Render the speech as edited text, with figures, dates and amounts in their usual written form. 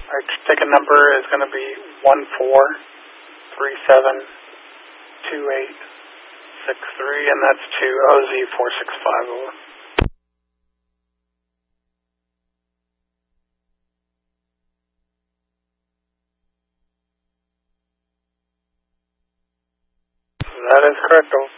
Our ticket number is going to be 14372863, and that's to OZ4650. That is correct, over.